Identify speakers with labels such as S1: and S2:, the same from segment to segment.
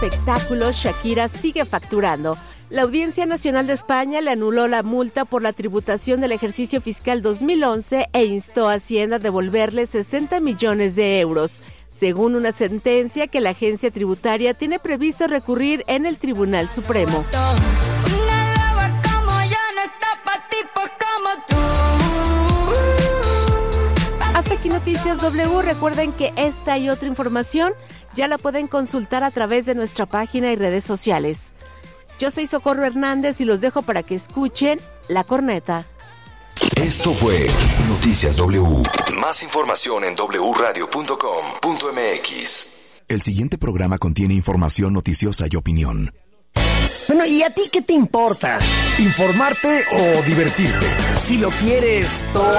S1: espectáculos, Shakira sigue facturando. La Audiencia Nacional de España le anuló la multa por la tributación del ejercicio fiscal 2011 e instó a Hacienda a devolverle 60 millones de euros, según una sentencia que la agencia tributaria tiene previsto recurrir en el Tribunal Supremo. Hasta aquí Noticias W. Recuerden que esta y otra información ya la pueden consultar a través de nuestra página y redes sociales. Yo soy Socorro Hernández y los dejo para que escuchen La Corneta.
S2: Esto fue Noticias W. Más información en wradio.com.mx. El siguiente programa contiene información noticiosa y opinión.
S3: Bueno, ¿y a ti qué te importa? ¿Informarte o divertirte? Si lo quieres todo,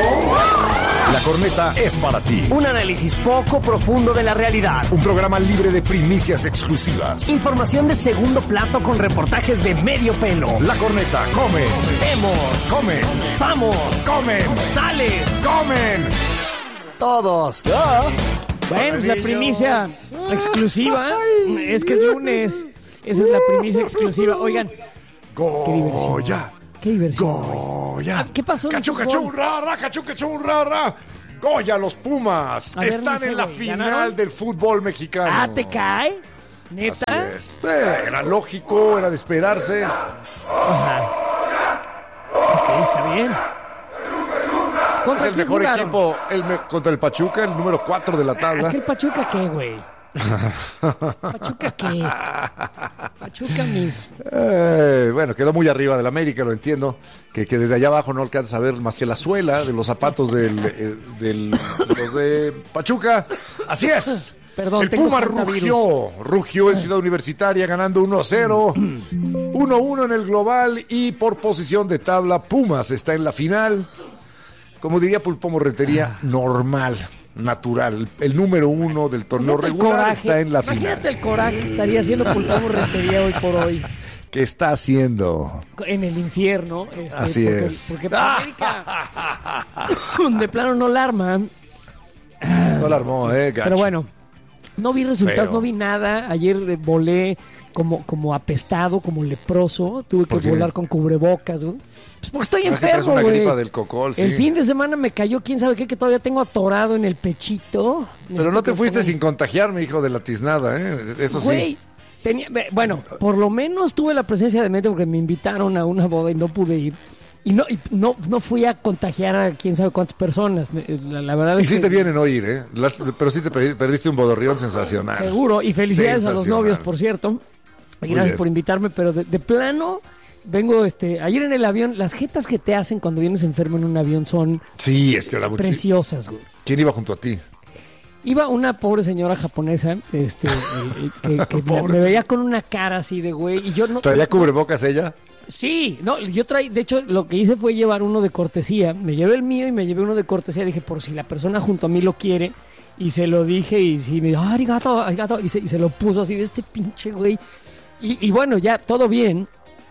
S4: La Corneta es para ti.
S3: un análisis poco profundo de la realidad.
S4: Un programa libre de primicias exclusivas.
S3: Información de segundo plato con reportajes de medio pelo.
S4: La Corneta come,
S3: Vemos,
S4: come,
S3: Samos,
S4: comen,
S3: sales,
S4: comen.
S3: todos. Bueno, pues la primicia exclusiva es que es lunes. Esa es la primicia exclusiva. Oigan,
S4: Goya.
S3: qué diversión.
S4: Goya.
S3: ¿Qué pasó en el
S4: Cachú,
S3: fútbol?
S4: cachú, ra, cachú, cachú, ra. Goya, los Pumas.
S3: A ver,
S4: Están
S3: no sé,
S4: en la
S3: güey,
S4: final
S3: ¿ganaron?
S4: del fútbol mexicano.
S3: Ah, ¿te cae? ¿Neta?
S4: Así es. Era lógico, era de esperarse.
S3: Ajá. Ok, está bien.
S4: Es
S3: ¿Contra
S4: el
S3: quién
S4: mejor
S3: jugaron?
S4: equipo contra el Pachuca, el número 4 de la
S3: Es
S4: tabla.
S3: que el Pachuca, ¿qué, güey? ¿Pachuca qué? Pachuca mis...
S4: Bueno, quedó muy arriba del América, lo entiendo. Que desde allá abajo no alcanza a ver más que la suela de los zapatos de los de Pachuca. Así es.
S3: Perdón,
S4: el
S3: tengo
S4: Puma
S3: hantavirus.
S4: rugió en Ciudad Universitaria ganando 1-0, 1-1 en el global y por posición de tabla Pumas está en la final. Como diría Pulpo Morretería, normal, natural. El número 1 del torneo
S3: Imagínate el
S4: regular
S3: coraje,
S4: está en la
S3: imagínate
S4: final.
S3: el coraje que estaría haciendo Pulpo Rentería hoy por hoy.
S4: ¿Qué está haciendo?
S3: En el infierno.
S4: Así
S3: porque,
S4: es.
S3: Porque América de plano no la arma.
S4: No la armó, gacho.
S3: Pero bueno, no vi resultados,
S4: Feo.
S3: no vi nada. Ayer volé como apestado, como leproso. Tuve que
S4: ¿Por qué?
S3: volar con cubrebocas, güey. Pues porque estoy
S4: Es que traes
S3: enfermo,
S4: una
S3: güey.
S4: gripa del cocol, sí.
S3: El fin de semana me cayó, quién sabe qué, que todavía tengo atorado en el pechito.
S4: Pero no te
S3: Necesito
S4: fuiste
S3: comer.
S4: sin contagiarme, hijo de la tiznada, ¿eh? Eso
S3: Güey,
S4: sí.
S3: bueno, por lo menos tuve la presencia de mente porque me invitaron a una boda y no pude ir. Y no fui a contagiar a quién sabe cuántas personas. La verdad es
S4: Hiciste
S3: que,
S4: bien en no ir, ¿eh? Pero sí te perdiste un bodorrión sensacional.
S3: seguro. Y felicidades a los
S4: Sensacional.
S3: novios, por cierto. Y
S4: Muy
S3: gracias
S4: bien.
S3: por invitarme, pero de plano vengo, ayer en el avión, las jetas que te hacen cuando vienes enfermo en un avión son
S4: Sí, es que era muy...
S3: preciosas, güey.
S4: ¿Quién iba junto a ti?
S3: Iba una pobre señora japonesa, que me veía con una cara así de güey, y yo no...
S4: ¿Traía cubrebocas ella?
S3: Sí, no, de hecho, lo que hice fue llevar uno de cortesía. Me llevé el mío y me llevé uno de cortesía. Dije, por si la persona junto a mí lo quiere. Y se lo dije y sí, me dijo, arigato. Y se lo puso así de este pinche güey. Y bueno, ya, todo bien.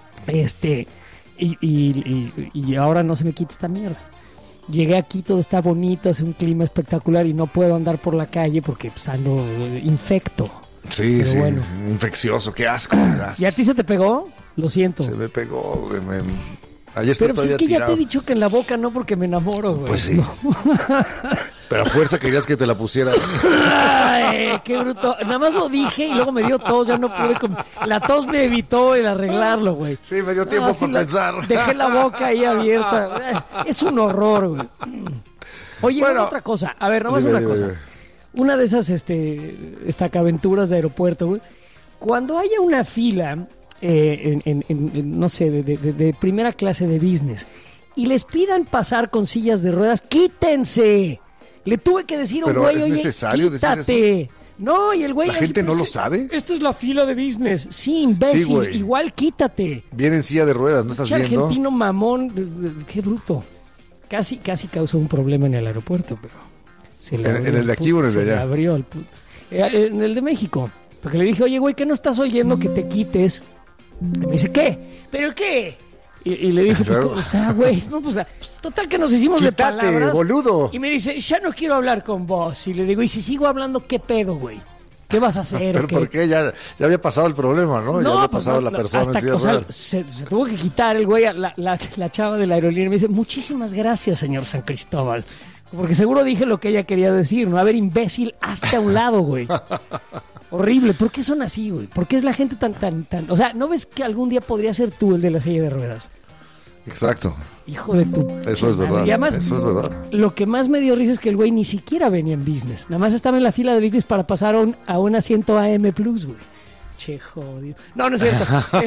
S3: Y ahora no se me quita esta mierda. Llegué aquí, todo está bonito, hace un clima espectacular y no puedo andar por la calle porque pues, ando infecto.
S4: Sí,
S3: Pero
S4: sí.
S3: bueno.
S4: Infeccioso, qué asco me das.
S3: ¿Y a ti se te pegó? Lo siento.
S4: Se me pegó, güey. Ayer estoy
S3: Pero pues
S4: todavía
S3: es que ya
S4: tirado.
S3: te he dicho que en la boca no porque me enamoro, güey.
S4: Pues sí.
S3: No.
S4: Pero a fuerza querías que te la pusiera.
S3: Ay, qué bruto. Nada más lo dije y luego me dio tos, ya no pude. La tos me evitó el arreglarlo, güey.
S4: Sí, me dio tiempo
S3: sí,
S4: para pensar.
S3: Dejé la boca ahí abierta. Es un horror, güey. Oye,
S4: Bueno,
S3: otra cosa. A ver, nada más
S4: dime,
S3: una cosa.
S4: dime.
S3: Una de esas estacaventuras de aeropuerto, güey. Cuando haya una fila, no sé, de primera clase de business, y les pidan pasar con sillas de ruedas, ¡quítense! Le tuve que decir a un
S4: Pero
S3: güey,
S4: ¿es
S3: oye,
S4: necesario decir
S3: quítate. No, y el güey...
S4: ¿La gente no
S3: "Es
S4: lo
S3: que
S4: sabe?
S3: Esta es la fila de business. Sí, imbécil.
S4: Sí, güey.
S3: Igual quítate.
S4: Viene en silla de ruedas, ¿no estás
S3: Pinche
S4: viendo?
S3: argentino mamón. Qué bruto. Casi causó un problema en el aeropuerto, pero... Se le
S4: ¿En
S3: abrió
S4: el de aquí o en el de
S3: se le
S4: allá?
S3: abrió el puto. En el de México. Porque le dije, oye, güey, ¿qué no estás oyendo que te quites? Y me dice, ¿qué? ¿Pero qué? Y le dije,
S4: Claro.
S3: pues, o sea, güey, no, pues, total que nos hicimos de
S4: Quítate,
S3: palabras.
S4: boludo.
S3: Y me dice, ya no quiero hablar con vos. Y le digo, y si sigo hablando, ¿qué pedo, güey? ¿Qué vas a hacer?
S4: ¿Pero por qué? Ya había pasado el problema, ¿no? Ya había pasado la persona en silla de ruedas.
S3: Se tuvo que quitar el güey, la chava de la aerolínea. Me dice, muchísimas gracias, señor San Cristóbal. Porque seguro dije lo que ella quería decir, ¿no? A ver, imbécil, hasta un lado, güey. Horrible. ¿Por qué son así, güey? ¿Por qué es la gente tan... O sea, ¿no ves que algún día podría ser tú el de la silla de ruedas?
S4: Exacto.
S3: Hijo de tu...
S4: Eso es verdad.
S3: Y además,
S4: eso es verdad.
S3: Lo que más me dio risa es que el güey ni siquiera venía en business. Nada más estaba en la fila de business para pasar a un asiento AM Plus, güey. Che, jodido. No es cierto.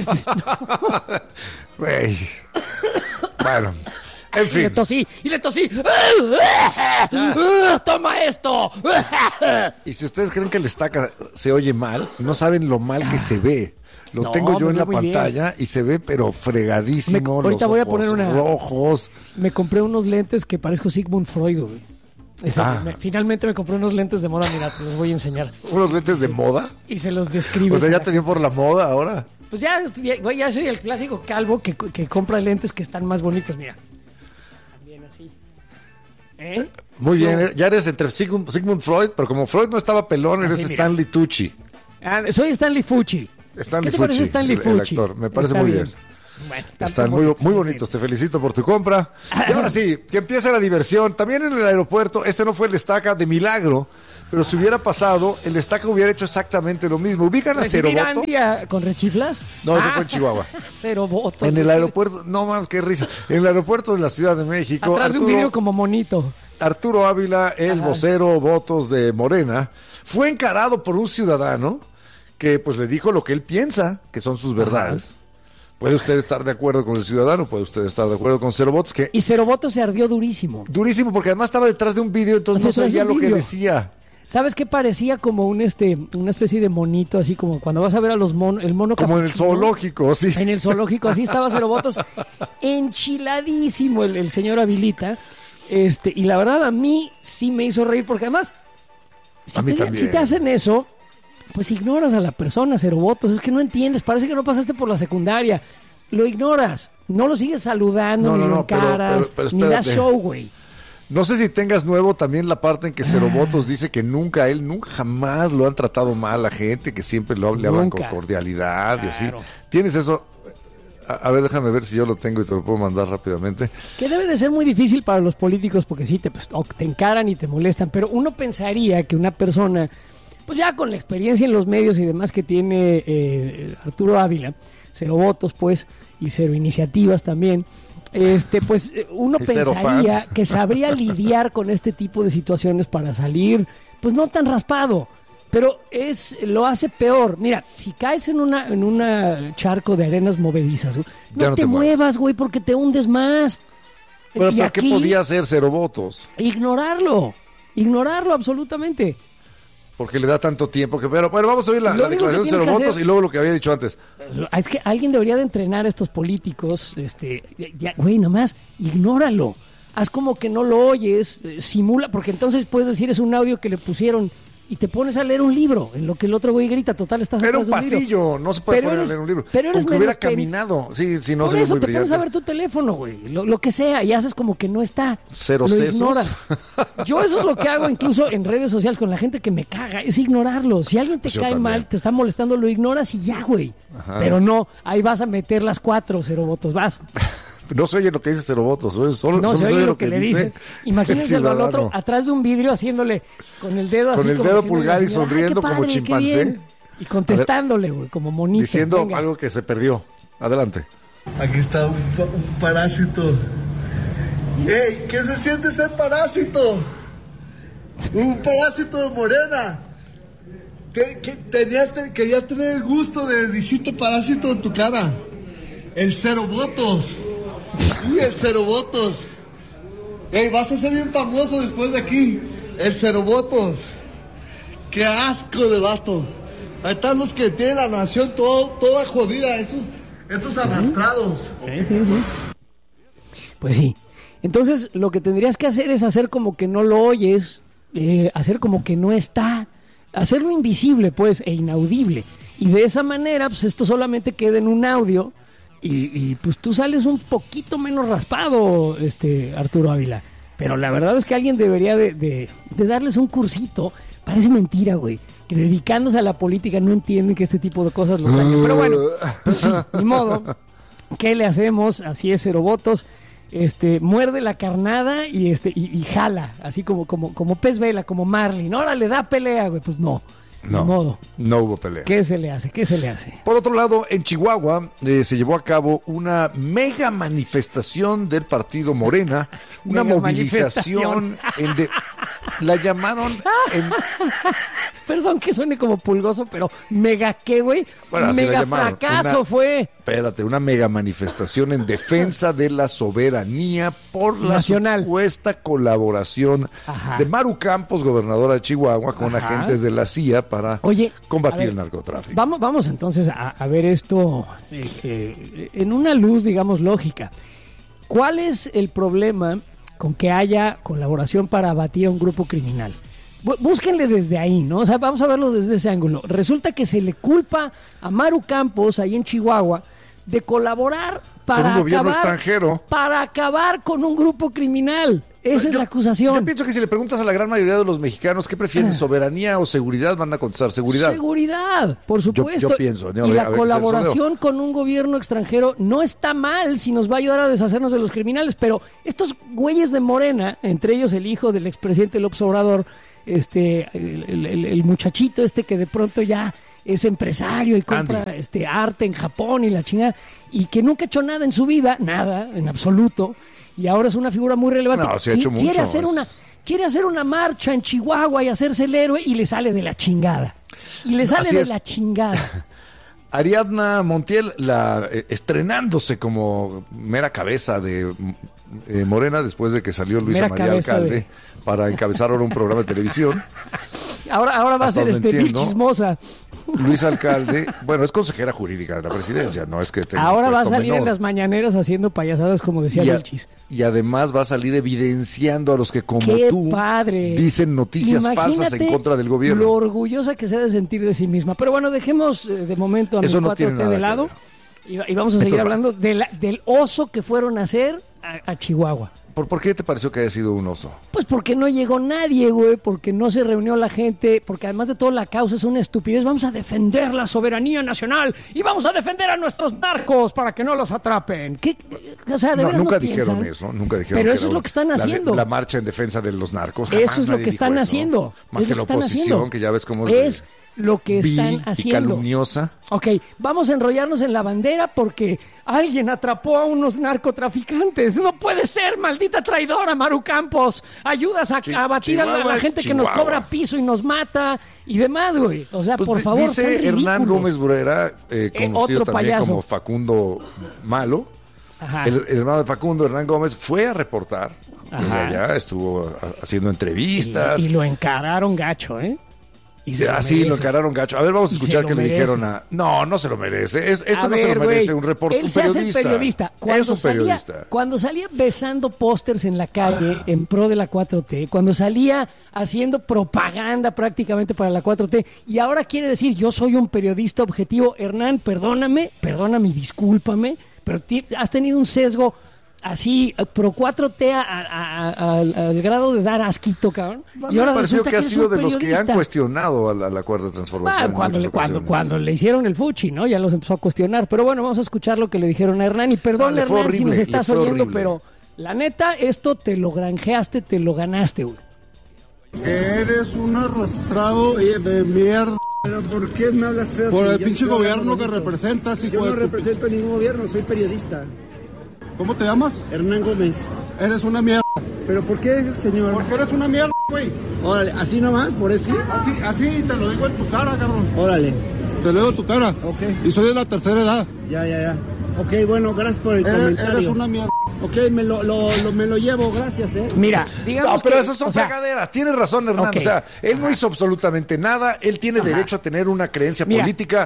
S4: Güey. Bueno... En fin.
S3: Y le tosí. ¡Toma esto!
S4: Y si ustedes creen que el Estaca se oye mal, no saben lo mal que se ve. Lo tengo yo en la pantalla y se ve pero fregadísimo.
S3: Ahorita voy a poner
S4: rojos.
S3: Me compré unos lentes que parezco Sigmund Freud, güey. Finalmente me compré unos lentes de moda, mira, te los voy a enseñar.
S4: ¿Unos lentes de moda?
S3: Y se los describo.
S4: O sea, ya te dio por la moda ahora.
S3: Pues ya soy el clásico calvo que compra lentes que están más bonitos, mira.
S4: Muy bien, ya eres entre Sigmund Freud, pero como Freud no estaba pelón, eres Stanley Tucci.
S3: Soy Stanley Fucci.
S4: ¿Qué
S3: te parece Stanley Fucci?
S4: El actor, me parece muy bien.
S3: Bueno,
S4: están muy bonitos, te felicito por tu compra. Y ahora sí, que empiece la diversión. También en el aeropuerto, no fue el Estaca de milagro, pero si hubiera pasado, el Estaca hubiera hecho exactamente lo mismo. ¿Ubican a Cero Votos?
S3: ¿Con rechiflas?
S4: No, eso fue en Chihuahua.
S3: Cero Votos.
S4: En el aeropuerto, no más, qué risa. En el aeropuerto de la Ciudad de México.
S3: Atrás de un vidrio como monito.
S4: Arturo Ávila, el vocero votos de Morena, fue encarado por un ciudadano que pues le dijo lo que él piensa, que son sus verdades. Puede usted estar de acuerdo con el ciudadano, puede usted estar de acuerdo con Cero Votos.
S3: Y Cero Votos se ardió durísimo.
S4: Durísimo, porque además estaba detrás de un vidrio, entonces no sabía lo que decía.
S3: ¿Sabes qué parecía? Como una especie de monito, así como cuando vas a ver a los monos, el mono
S4: como en el zoológico, sí.
S3: En el zoológico, así estaba Cero Votos, enchiladísimo el señor Avilita. Y la verdad a mí sí me hizo reír, porque además, si te hacen eso, pues ignoras a la persona, Cero Votos. Es que no entiendes, parece que no pasaste por la secundaria. Lo ignoras, no lo sigues saludando, ni lo encaras, ni das show, güey.
S4: No sé si tengas nuevo también la parte en que Cero Votos dice que nunca jamás lo han tratado mal a la gente, que siempre le hablan con cordialidad, claro. Y así. ¿Tienes eso? A ver, déjame ver si yo lo tengo y te lo puedo mandar rápidamente.
S3: Que debe de ser muy difícil para los políticos, porque sí, te encaran y te molestan, pero uno pensaría que una persona, pues ya con la experiencia en los medios y demás que tiene Arturo Ávila, Cero Votos, pues, y Cero Iniciativas también, pues uno pensaría que sabría lidiar con este tipo de situaciones para salir, pues no tan raspado, pero lo hace peor. Mira, si caes en una charco de arenas movedizas, no te muevas, güey, porque te hundes más.
S4: Pero ¿por qué podía hacer Cero Votos?
S3: Ignorarlo absolutamente.
S4: Porque le da tanto tiempo que... Pero bueno, vamos a oír la declaración de Cero Votos y luego lo que había dicho antes.
S3: Es que alguien debería de entrenar a estos políticos. Güey, nomás, ignóralo. Haz como que no lo oyes, simula, porque entonces puedes decir es un audio que le pusieron y te pones a leer un libro, en lo que el otro güey grita, total, estás
S4: Era un pasillo, no se puede poner a leer un libro.
S3: Pero eres
S4: hubiera caminado, sí, no
S3: por eso te pones a ver tu teléfono, güey, lo que sea, y haces como que no está.
S4: Cero
S3: lo
S4: sesos.
S3: Ignoras. Yo eso es lo que hago incluso en redes sociales con la gente que me caga, es ignorarlo. Si alguien te cae mal, te está molestando, lo ignoras y ya, güey. Ajá. Pero no, ahí vas a meter las 4 Cero Votos, vas.
S4: No se oye lo que dice Cero Votos,
S3: solo se oye lo que le dice. Imagínense al otro atrás de un vidrio haciéndole con el dedo así.
S4: Con el dedo pulgar y sonriendo como chimpancé.
S3: Y contestándole, güey, como monito.
S4: Diciendo algo que se perdió. Adelante.
S5: Aquí está un parásito. ¡Ey! ¿Qué se siente ser parásito? Un parásito de Morena. Quería tener el gusto de decirte parásito en tu cara. El Cero Votos. Sí, el Cero Votos. Ey, vas a ser bien famoso después de aquí. El Cero Votos. Qué asco de vato. Ahí están los que tienen la nación toda jodida. Estos arrastrados.
S3: Sí. Pues sí. Entonces, lo que tendrías que hacer es hacer como que no lo oyes, hacer como que no está, hacerlo invisible, pues, e inaudible. Y de esa manera, pues, esto solamente queda en un audio. Y pues tú sales un poquito menos raspado, Arturo Ávila. Pero la verdad es que alguien debería de darles un cursito. Parece mentira, güey. que dedicándose a la política no entienden que este tipo de cosas los dañan. Pero bueno, pues sí, ni modo. ¿Qué le hacemos? Así es, Cero Votos. Muerde la carnada y jala, así como pez vela, como Marlin. Ahora le da pelea, güey. Pues no.
S4: No,
S3: Ni modo.
S4: no hubo pelea.
S3: ¿Qué se le hace?
S4: Por otro lado, en Chihuahua se llevó a cabo una mega manifestación del partido Morena, una
S3: Mega
S4: movilización la llamaron
S3: Perdón que suene como pulgoso, pero mega qué, güey.
S4: Bueno, así la
S3: mega
S4: llamaron.
S3: fracaso fue.
S4: Espérate, una mega manifestación en defensa de la soberanía por la
S3: Nacional.
S4: supuesta colaboración
S3: Ajá.
S4: de Maru Campos, gobernadora de Chihuahua, con
S3: Ajá.
S4: agentes de la CIA para combatir
S3: a ver,
S4: el narcotráfico.
S3: Vamos entonces a ver esto en una luz, digamos, lógica. ¿Cuál es el problema con que haya colaboración para abatir a un grupo criminal? Búsquenle desde ahí, ¿no? O sea, vamos a verlo desde ese ángulo. Resulta que se le culpa a Maru Campos, ahí en Chihuahua, de colaborar para
S4: un gobierno extranjero.
S3: Para acabar con un grupo criminal. Esa es la acusación.
S4: Yo pienso que si le preguntas a la gran mayoría de los mexicanos qué prefieren, soberanía o seguridad, van a contestar seguridad.
S3: Seguridad, por supuesto.
S4: Yo pienso.
S3: Y la colaboración con un gobierno extranjero no está mal si nos va a ayudar a deshacernos de los criminales, pero estos güeyes de Morena, entre ellos el hijo del expresidente López Obrador, el muchachito que de pronto ya es empresario y compra arte en Japón y la chingada, y que nunca ha hecho nada en su vida, nada, en absoluto, y ahora es una figura muy relevante.
S4: No, se ha hecho mucho.
S3: Quiere hacer una marcha en Chihuahua y hacerse el héroe y le sale de la chingada. La chingada.
S4: Ariadna Montiel, estrenándose como mera cabeza de Morena después de que salió Luisa María Alcalde para encabezar ahora un programa de televisión.
S3: Ahora va a ser bien chismosa.
S4: Luis Alcalde, bueno, es consejera jurídica de la presidencia, no es que tenga
S3: ahora va a salir
S4: menor.
S3: En las mañaneras haciendo payasadas, como decía Vilchis.
S4: Y además va a salir evidenciando a los que como tú dicen noticias falsas en contra del gobierno.
S3: Lo orgullosa que se ha de sentir de sí misma. Pero bueno, dejemos de momento a mis 4T de lado y vamos a seguir hablando del oso que fueron a hacer a Chihuahua.
S4: ¿Por qué te pareció que haya sido un oso?
S3: Pues porque no llegó nadie, güey, porque no se reunió la gente, porque además de todo la causa es una estupidez. Vamos a defender la soberanía nacional y vamos a defender a nuestros narcos para que no los atrapen. ¿Qué? O sea, de veras
S4: nunca
S3: no
S4: dijeron
S3: piensan.
S4: eso, nunca dijeron.
S3: Pero
S4: que
S3: eso es lo que están haciendo.
S4: La marcha en defensa de los narcos.
S3: Eso es lo que están haciendo.
S4: Más que la oposición, que ya ves cómo es
S3: lo que están haciendo.
S4: Y calumniosa.
S3: Ok, vamos a enrollarnos en la bandera porque alguien atrapó a unos narcotraficantes. No puede ser, maldita traidora, Maru Campos. Ayudas a batir a la gente que nos cobra piso y nos mata y demás, güey. O sea, por favor,
S4: dice Hernán Gómez Burera, conocido
S3: otro
S4: también
S3: payaso.
S4: como Facundo Malo.
S3: Ajá.
S4: El hermano de Facundo, Hernán Gómez, fue a reportar. Desde allá estuvo haciendo entrevistas.
S3: Y lo encararon gacho, ¿eh?
S4: Así lo encararon gacho. A ver, vamos a escuchar qué le dijeron a... No se lo merece. Esto no se lo merece un reportero.
S3: Él se hace el periodista.
S4: Es un periodista.
S3: Cuando salía besando pósters en la calle en pro de la 4T, cuando salía haciendo propaganda prácticamente para la 4T, y ahora quiere decir, yo soy un periodista objetivo. Hernán, perdóname y discúlpame, pero has tenido un sesgo así, pro 4T al grado de dar asquito, cabrón.
S4: Y ahora me pareció que ha sido de los que han cuestionado a la Cuarta Transformación.
S3: Cuando le hicieron el fuchi, ¿no? Ya los empezó a cuestionar. Pero bueno, vamos a escuchar lo que le dijeron a Hernán. Y perdón, Hernán, si nos estás oyendo, pero la neta, esto te lo granjeaste, te lo ganaste, güey.
S5: Eres un arrastrado de mierda.
S6: ¿Pero por qué me hablas feo?
S5: Por el pinche gobierno que representas, hijo.
S6: Yo no represento ningún gobierno, soy periodista.
S5: ¿Cómo te llamas?
S6: Hernán Gómez.
S5: Eres una mierda.
S6: ¿Pero por qué, señor?
S5: Porque eres una mierda, güey.
S6: Órale, ¿así nomás? ¿Por eso?
S5: Así, te lo digo en tu cara, cabrón.
S6: Órale.
S5: Te leo en tu cara.
S6: Ok.
S5: Y soy de la tercera edad.
S6: Ya. Ok, bueno, gracias por el comentario.
S5: Eres una mierda.
S6: Ok, me lo llevo, gracias,
S3: Mira, digamos
S4: no, pero esas son fregaderas. Tienes razón, Hernán.
S3: Okay.
S4: O sea, él no hizo absolutamente nada. Él tiene derecho a tener una creencia política